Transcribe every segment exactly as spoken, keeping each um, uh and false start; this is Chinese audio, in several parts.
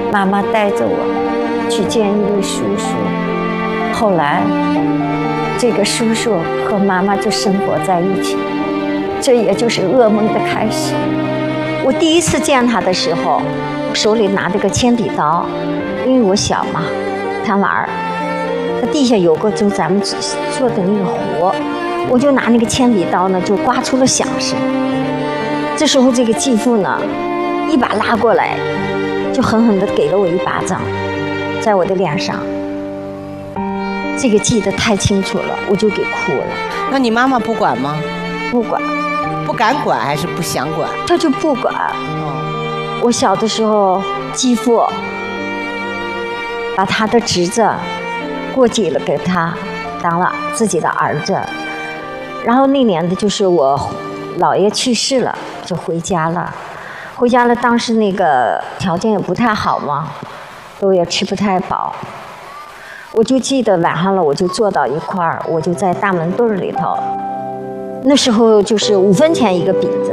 妈妈带着我去见一位叔叔，后来这个叔叔和妈妈就生活在一起，这也就是噩梦的开始。我第一次见他的时候，手里拿着个铅笔刀，因为我小嘛，贪玩儿。他地下有个就咱们做的那个活，我就拿那个铅笔刀呢，就刮出了响声。这时候这个继父呢，一把拉过来，就狠狠地给了我一巴掌，在我的脸上。这个记得太清楚了，我就给哭了。 那你妈妈不管吗？ 不管。 不敢管还是不想管？ 他就不管。哦。我小的时候，继父把他的侄子过继了给他，当了自己的儿子。然后那年的就是我姥爷去世了，就回家了。回家了，当时那个条件也不太好嘛，都也吃不太饱。我就记得晚上了，我就坐到一块儿，我就在大门墩儿里头。那时候就是五分钱一个饼子，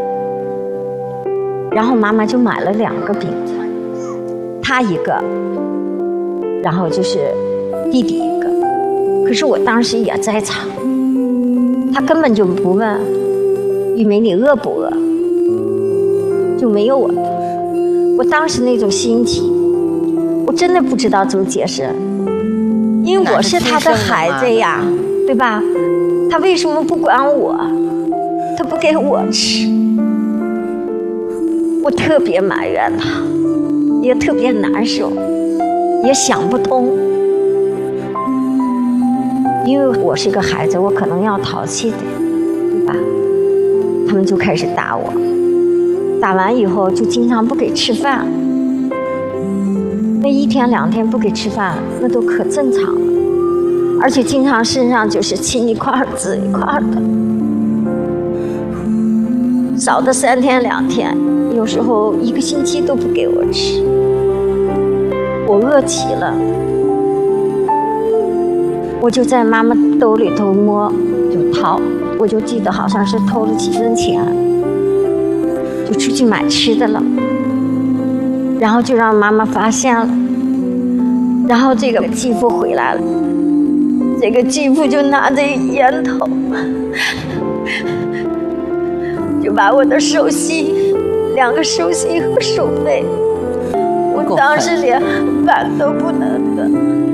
然后妈妈就买了两个饼子，她一个，然后就是弟弟一个。可是我当时也在场，她根本就不问玉梅你饿不饿，就没有我的。我当时那种心情，我真的不知道怎么解释，因为我是她的孩子呀，对吧？他为什么不管我？他不给我吃，我特别埋怨他，也特别难受，也想不通。因为我是个孩子，我可能要淘气的，对吧？他们就开始打我，打完以后就经常不给吃饭，那一天两天不给吃饭，那都可正常了。而且经常身上就是青一块紫一块的，少的三天两天，有时候一个星期都不给我吃，我饿极了，我就在妈妈兜里头摸，就掏，我就记得好像是偷了几分钱，就出去买吃的了，然后就让妈妈发现了，然后这个继父回来了。这个继父就拿着烟头，就把我的手心、两个手心和手背，我当时连饭都不能的。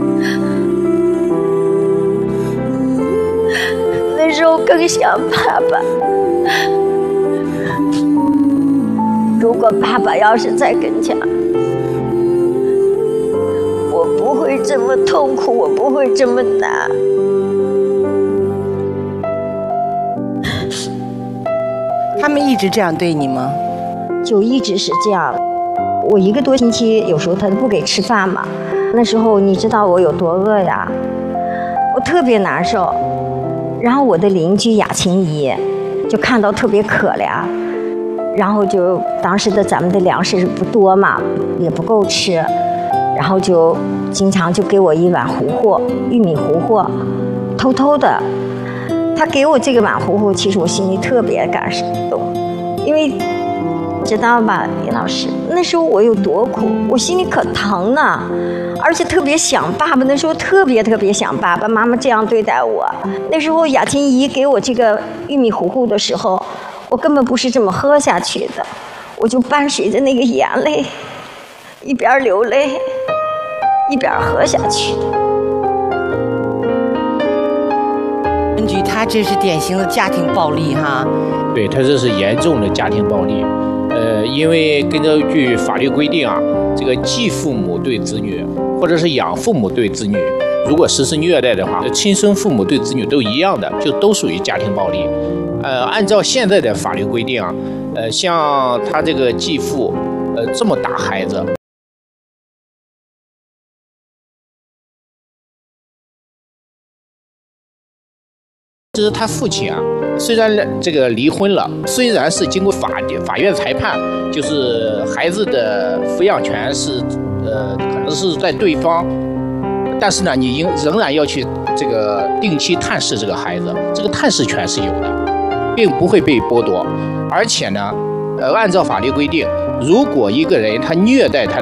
那时候更想爸爸，如果爸爸要是在跟前，我不会这么痛苦，我不会这么难。 他们一直这样对你吗？ 就一直是这样。我一个多星期，有时候他都不给吃饭嘛。那时候你知道我有多饿呀，我特别难受。然后我的邻居雅琴姨就看到特别可怜，然后就当时的咱们的粮食不多嘛，也不够吃。然后就经常就给我一碗糊糊，玉米糊糊，偷偷的。他给我这个碗糊糊，其实我心里特别感动，因为知道吧，李老师，那时候我有多苦，我心里可疼呢，而且特别想爸爸。那时候特别特别想爸爸，妈妈这样对待我。那时候雅琴姨给我这个玉米糊糊的时候，我根本不是这么喝下去的，我就伴随着那个眼泪，一边流泪一边喝下去。 根据他这是典型的家庭暴力哈。 对，他这是严重的家庭暴力。呃，因为根据法律规定啊，这个继父母对子女，或者是养父母对子女，如果实施虐待的话，亲生父母对子女都一样的，就都属于家庭暴力。呃，按照现在的法律规定啊，呃，像他这个继父，呃，这么打孩子。其实他父亲啊，虽然这个离婚了，虽然是经过法法院裁判，就是孩子的抚养权是呃可能是在对方，但是呢，你应仍然要去这个定期探视这个孩子，这个探视权是有的，并不会被剥夺。而且呢，呃，按照法律规定，如果一个人他虐待他